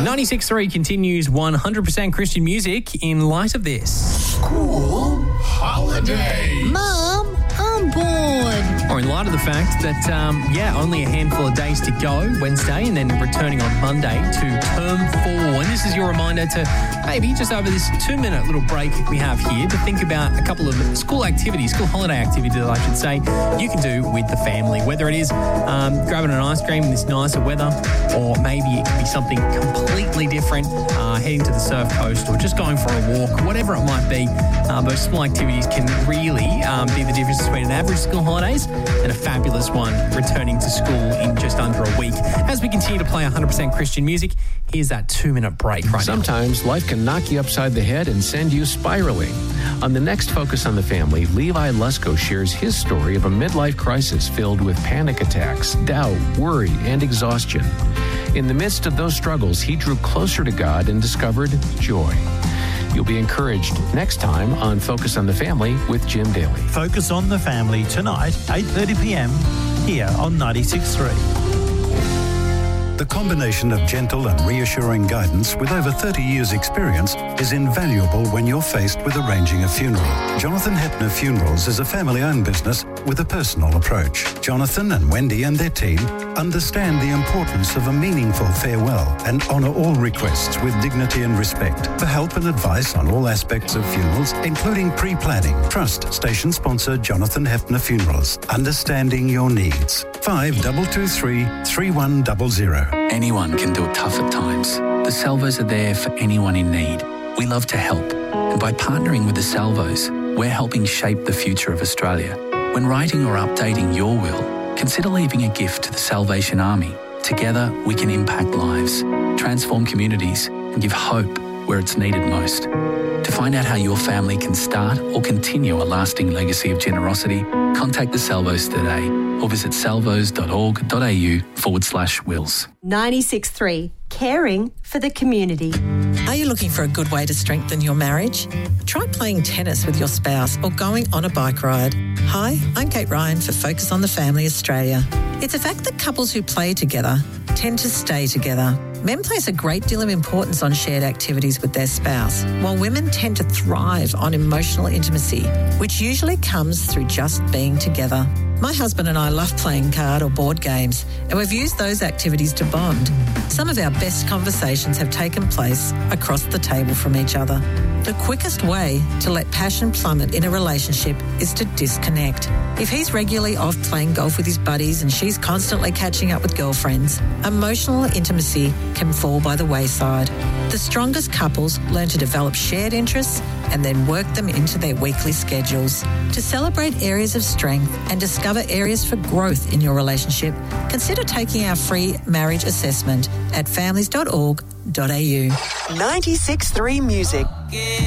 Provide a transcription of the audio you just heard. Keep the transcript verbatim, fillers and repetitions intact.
ninety-six point three continues one hundred percent Christian music in light of this. School holidays. Mum, I'm bored. Or in light of the fact that, um, yeah, only a handful of days to go, Wednesday, and then returning on Monday to term four. And this is your reminder to maybe just over this two-minute little break we have here to think about a couple of school activities, school holiday activities, I should say, you can do with the family. Whether it is um, grabbing an ice cream in this nicer weather, or maybe it could be something completely different, uh, heading to the surf coast, or just going for a walk, whatever it might be. Uh, those small activities can really um, be the difference between an average school holidays and a fabulous one returning to school in just under a week. As we continue to play one hundred percent Christian music, here's that two-minute break right now. Sometimes life can knock you upside the head and send you spiraling. On the next Focus on the Family, Levi Lusko shares his story of a midlife crisis filled with panic attacks, doubt, worry, and exhaustion. In the midst of those struggles, he drew closer to God and discovered joy. You'll be encouraged next time on Focus on the Family with Jim Daly. Focus on the Family tonight, eight thirty p.m, here on ninety-six point three. The combination of gentle and reassuring guidance with over thirty years' experience is invaluable when you're faced with arranging a funeral. Jonathan Hepner Funerals is a family-owned business with a personal approach. Jonathan and Wendy and their team understand the importance of a meaningful farewell and honour all requests with dignity and respect. For help and advice on all aspects of funerals, including pre-planning, trust station sponsor Jonathan Hepner Funerals. Understanding your needs. five two two three, three one zero zero. Anyone can do it tough at times. The Salvos are there for anyone in need. We love to help. And by partnering with the Salvos, we're helping shape the future of Australia. When writing or updating your will, consider leaving a gift to the Salvation Army. Together, we can impact lives, transform communities, and give hope where it's needed most. To find out how your family can start or continue a lasting legacy of generosity, contact the Salvos today or visit salvos dot org dot a u forward slash wills. ninety-six point three, caring for the community. Are you looking for a good way to strengthen your marriage? Try playing tennis with your spouse or going on a bike ride. Hi, I'm Kate Ryan for Focus on the Family Australia. It's a fact that couples who play together tend to stay together. Men place a great deal of importance on shared activities with their spouse, while women tend to thrive on emotional intimacy, which usually comes through just being together. My husband and I love playing card or board games, and we've used those activities to bond. Some of our best conversations have taken place across the table from each other. The quickest way to let passion plummet in a relationship is to disconnect. If he's regularly off playing golf with his buddies and she's constantly catching up with girlfriends, emotional intimacy can fall by the wayside. The strongest couples learn to develop shared interests and then work them into their weekly schedules. To celebrate areas of strength and discover areas for growth in your relationship, consider taking our free marriage assessment at families dot org dot a u. ninety-six point three Music.